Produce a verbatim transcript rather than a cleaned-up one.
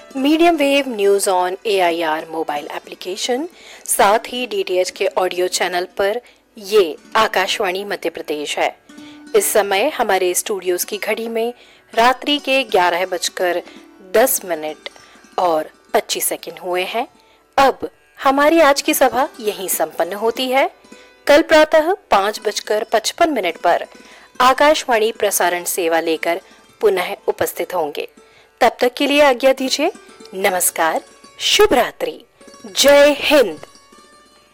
Medium wave news on A I R mobile application, साथ ही D T H के audio channel पर ये आकाशवाणी मध्य प्रदेश है। इस समय हमारे स्टूडियोज की घड़ी में रात्रि के ग्यारह बजकर दस मिनट और पच्चीस सेकंड हुए हैं। अब हमारी आज की सभा यहीं संपन्न होती है। कल प्रातः पाँच बजकर पचपन मिनट पर आकाशवाणी प्रसारण सेवा लेकर पुनः उपस्थित होंगे। तब तक के लिए आज्ञा दीजिए। नमस्कार, शुभ रात्रि, जय हिंद।